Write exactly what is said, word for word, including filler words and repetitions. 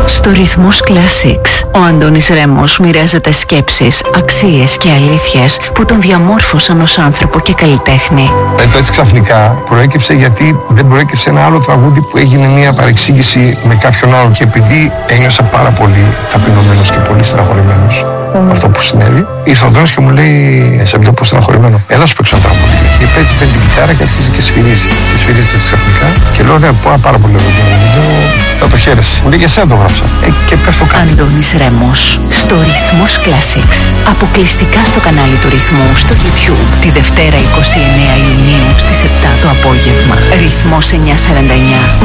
Στο Ρυθμός Classics, ο Αντώνης Ρέμος μοιράζεται σκέψεις, αξίες και αλήθειες που τον διαμόρφωσαν ως άνθρωπο και καλλιτέχνη. Ε, το έτσι ξαφνικά προέκυψε γιατί δεν προέκυψε ένα άλλο τραγούδι που έγινε μια παρεξήγηση με κάποιον άλλον και επειδή ένιωσα πάρα πολύ ταπεινωμένος και πολύ στεναχωρημένος mm. αυτό που συνέβη, ήρθε ο Αντώνης και μου λέει: σε βλέπω στεναχωρημένο. Έλα σου παίξω ένα τραγούδι. Και παίζει πέντε την κιθάρα και αρχίζει και σφυρίζει. Και σφυρίζει έτσι ξαφνικά. Και λέω: δεν πω πάρα πολύ ωραίο τραγούδι. Να το χαίρεσαι. Μου λέει: για σένα το γράψα. Ε, και πέφτω κάτι. Αντώνης Ρέμος, στο Ρυθμός Classics. Αποκλειστικά στο κανάλι του Ρυθμού στο YouTube. Τη Δευτέρα εικοστή ενάτη Ιουνίου στις επτά το απόγευμα. Ρυθμός εννιακόσια σαράντα εννιά.